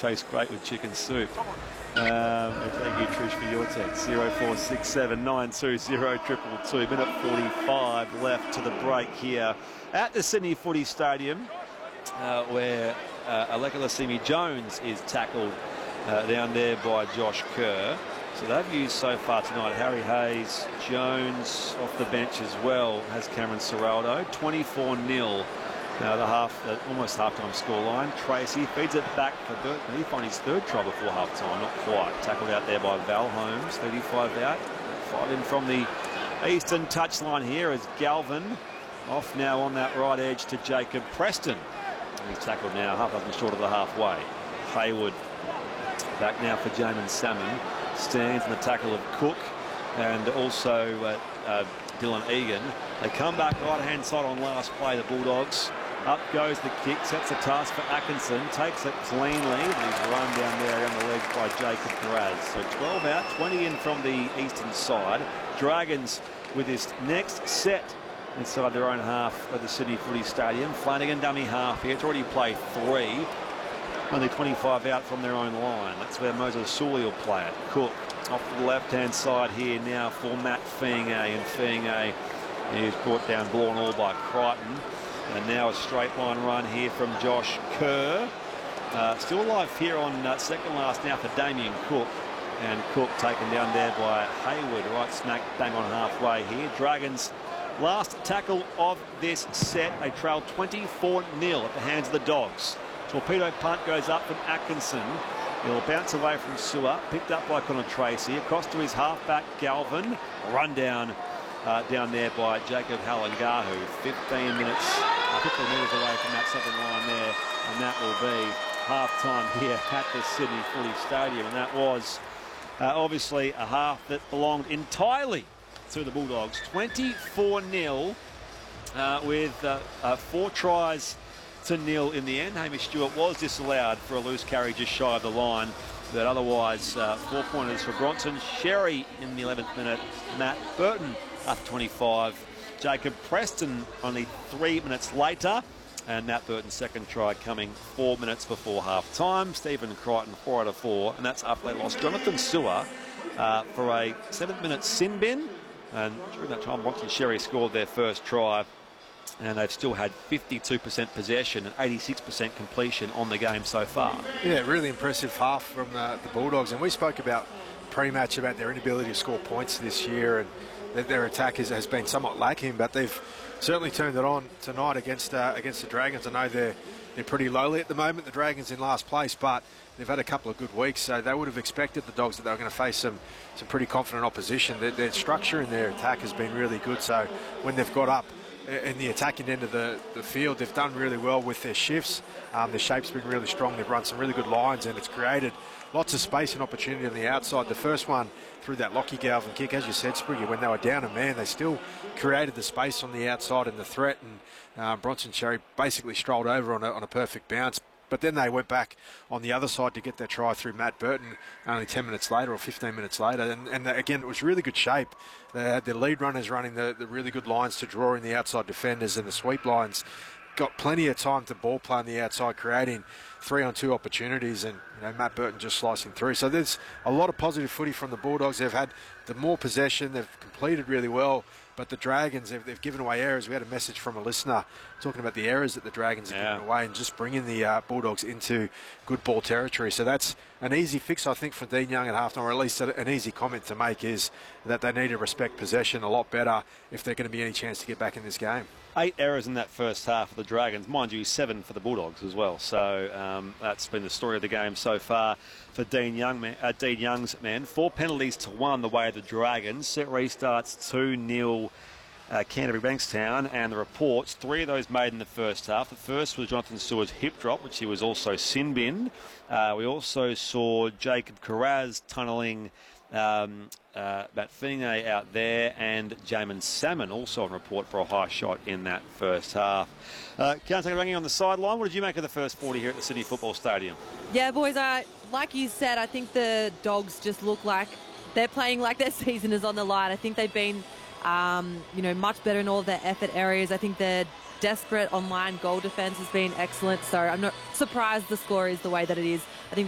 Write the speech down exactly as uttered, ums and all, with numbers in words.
tastes great with chicken soup. Um, and thank you, Trish, for your text. zero four six seven nine two zero two two two. Minute forty-five left to the break here at the Sydney Footy Stadium, uh, where uh, Aleka Jones is tackled uh, down there by Josh Kerr. So they've used so far tonight Harry Hayes, Jones off the bench as well, has Cameron Ciraldo. twenty-four nil. Now the half, uh, almost half-time scoreline. Tracy feeds it back for Burton. He finds his third try before half-time, not quite. Tackled out there by Val Holmes, thirty-five out. Five in from the eastern touchline here as Galvin off now on that right edge to Jacob Preston. And he's tackled now, half dozen short of the halfway. Hayward back now for Jamin Salmon. Stands in the tackle of Cook and also uh, uh, Dylan Egan. They come back right-hand side on last play, the Bulldogs. Up goes the kick, sets the task for Atkinson, takes it cleanly, and he's run down there around the legs by Jacob Perez. So twelve out, twenty in from the eastern side. Dragons with this next set inside their own half of the Sydney Footy Stadium. Flanagan dummy half here, it's already played three. Only twenty-five out from their own line. That's where Moses Sully will play it. Cook off to the left-hand side here now for Matt Fienge, and Fienge is brought down ball and all by Crichton. And now a straight line run here from Josh Kerr. Uh, still alive here on uh, second last now for Damien Cook. And Cook taken down there by Hayward, right smack bang on halfway here. Dragons last tackle of this set. They trail twenty-four nil at the hands of the Dogs. Torpedo punt goes up from Atkinson. He'll bounce away from Sewer, picked up by Connor Tracy, across to his halfback Galvin, run down uh, down there by Jacob Halangahu. fifteen minutes, uh, fifteen metres away from that second line there, and that will be half-time here at the Sydney Footy Stadium. And that was uh, obviously a half that belonged entirely to the Bulldogs. twenty-four nil uh, with uh, uh, four tries to nil in the end. Hamish Stewart was disallowed for a loose carry just shy of the line, but otherwise uh, four pointers for Bronson. Sherry in the eleventh minute. Matt Burton after twenty-five. Jacob Preston only three minutes later, and Matt Burton's second try coming four minutes before half time. Stephen Crichton four out of four, and that's after they lost Jonathan Sewer uh, for a seventh minute sin bin, and during that time Bronson Sherry scored their first try. And they've still had fifty-two percent possession and eighty-six percent completion on the game so far. Yeah, really impressive half from uh, the Bulldogs. And we spoke about pre-match about their inability to score points this year, and that their attack has, has been somewhat lacking. But they've certainly turned it on tonight against uh, against the Dragons. I know they're they're pretty lowly at the moment. The Dragons in last place, but they've had a couple of good weeks, so they would have expected the Dogs that they were going to face some some pretty confident opposition. Their, their structure in their attack has been really good. So when they've got up in the attacking end of the, the field, they've done really well with their shifts. Um, their shape's been really strong. They've run some really good lines, and it's created lots of space and opportunity on the outside. The first one through that Lockie Galvin kick, as you said, Spriggy, when they were down a man, they still created the space on the outside and the threat, and uh, Bronson Sherry basically strolled over on a, on a perfect bounce. But then they went back on the other side to get their try through Matt Burton only ten minutes later or fifteen minutes later. And, and again, it was really good shape. They had their lead runners running the, the really good lines to draw in the outside defenders, and the sweep lines got plenty of time to ball play on the outside, creating three on two opportunities, and you know, Matt Burton just slicing through. So there's a lot of positive footy from the Bulldogs. They've had the more possession, they've completed really well. But the Dragons, they've, they've given away errors. We had a message from a listener talking about the errors that the Dragons have yeah. given away, and just bringing the uh, Bulldogs into good ball territory. So that's an easy fix, I think, for Dean Young at halftime, or at least an easy comment to make, is that they need to respect possession a lot better if they're going to be any chance to get back in this game. Eight errors in that first half of the Dragons. Mind you, seven for the Bulldogs as well. So um, that's been the story of the game so far for Dean, Young, uh, Dean Young's men. Four penalties to one the way of the Dragons. Set restarts two nil uh, Canterbury Bankstown, and the reports, three of those made in the first half. The first was Jonathan Sewer's hip drop, which he was also sin binned. Uh, we also saw Jacob Carraz tunnelling Um, uh, Matt Fienge out there, and Jamin Salmon also on report for a high shot in that first half. Uh, Councillor Rangi on the sideline, what did you make of the first forty here at the Sydney Football Stadium? Yeah, boys, uh, like you said, I think the Dogs just look like they're playing like their season is on the line. I think they've been, um, you know, much better in all of their effort areas. I think their desperate online goal defence has been excellent, so I'm not surprised the score is the way that it is. I think